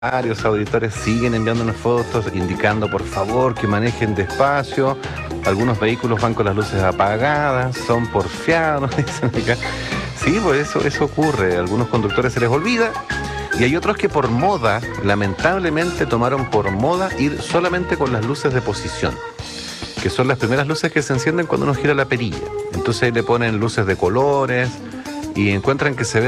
Varios auditores siguen enviándonos fotos indicando por favor que manejen despacio. Algunos vehículos van con las luces apagadas, son porfiados, dicen acá. Sí, pues eso ocurre. A algunos conductores se les olvida y hay otros que por moda, lamentablemente tomaron por moda ir solamente con las luces de posición, que son las primeras luces que se encienden cuando uno gira la perilla. Entonces ahí le ponen luces de colores y encuentran que se ve